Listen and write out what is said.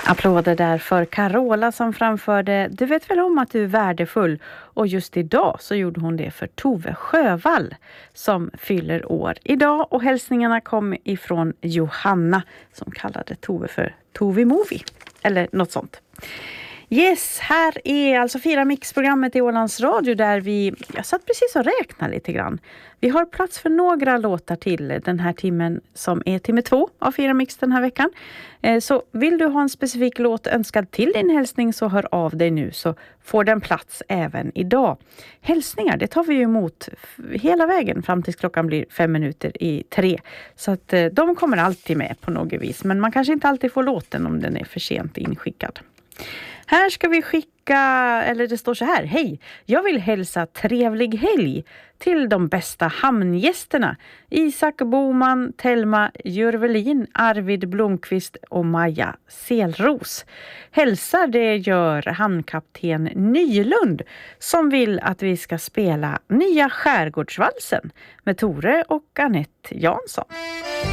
Applåder där för Carola som framförde "Du vet väl om att du är värdefull", och just idag så gjorde hon det för Tove Sjövall som fyller år idag, och hälsningarna kom ifrån Johanna som kallade Tove för Tove Movie eller något sånt. Yes, här är alltså Fira Mix-programmet i Ålands Radio där jag satt precis och räknade lite grann. Vi har plats för några låtar till den här timmen som är timme 2 av Fira Mix den här veckan. Så vill du ha en specifik låt önskad till din hälsning så hör av dig nu så får den plats även idag. Hälsningar, det tar vi ju emot hela vägen fram tills klockan blir 5 minuter i 3. Så att de kommer alltid med på något vis, men man kanske inte alltid får låten om den är för sent inskickad. Här ska vi skicka, eller det står så här: hej, jag vill hälsa trevlig helg till de bästa hamngästerna. Isak Boman, Telma Jörvelin, Arvid Blomqvist och Maja Selros. Hälsar det gör hamnkapten Nylund som vill att vi ska spela Nya Skärgårdsvalsen med Tore och Anette Jansson.